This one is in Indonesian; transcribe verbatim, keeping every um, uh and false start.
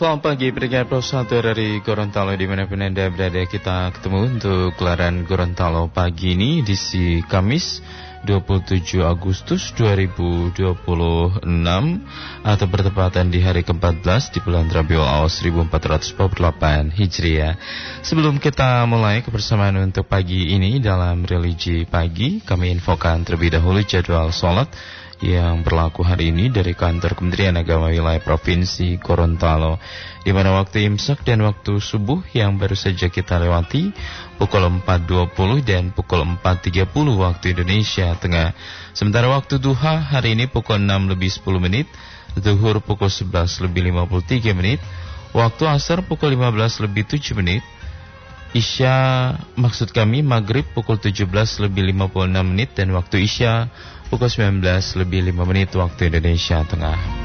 Selamat pagi, pendengar Pro satu dari Gorontalo dimanapun Anda berada. Kita ketemu untuk gelaran Gorontalo pagi ini di si Kamis dua puluh tujuh Agustus dua ribu dua puluh enam atau bertepatan di hari keempat belas di bulan Rabiul Awal seribu empat ratus empat puluh delapan Hijriah. Sebelum kita mulai kebersamaan untuk pagi ini dalam religi pagi, kami infokan terlebih dahulu jadwal sholat yang berlaku hari ini dari kantor Kementerian Agama Wilayah Provinsi Gorontalo, di mana waktu imsak dan waktu subuh yang baru saja kita lewati pukul empat dua puluh dan pukul empat tiga puluh waktu Indonesia Tengah. Sementara waktu duha hari ini pukul enam lebih sepuluh menit, zuhur pukul sebelas lebih lima puluh tiga menit, waktu asar pukul lima belas lebih tujuh menit, isya maksud kami maghrib pukul tujuh belas lebih lima puluh enam menit, dan waktu isya pukul sembilan belas lebih lima menit waktu Indonesia Tengah.